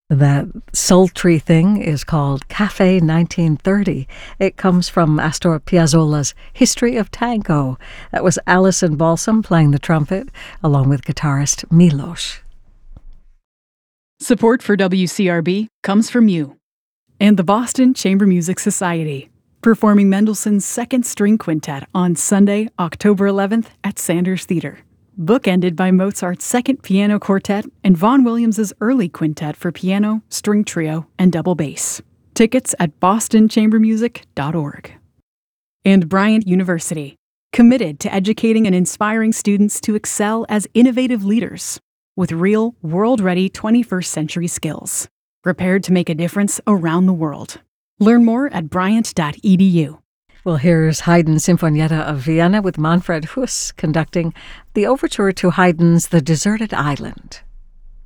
That sultry thing is called Cafe 1930. It comes from Astor Piazzolla's History of Tango. That was Alison Balsam playing the trumpet, along with guitarist Milos. Support for WCRB comes from you and the Boston Chamber Music Society, performing Mendelssohn's Second String Quintet on Sunday, October 11th at Sanders Theater. Bookended by Mozart's Second Piano Quartet and Vaughan Williams's Early Quintet for piano, string trio, and double bass. Tickets at bostonchambermusic.org. And Bryant University, committed to educating and inspiring students to excel as innovative leaders with real, world-ready 21st century skills, prepared to make a difference around the world. Learn more at bryant.edu. Well, here's Haydn Sinfonietta of Vienna with Manfred Huss conducting the overture to Haydn's The Deserted Island.